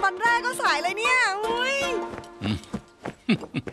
วันแรกก็สายเลยเนี่ยอุ้ย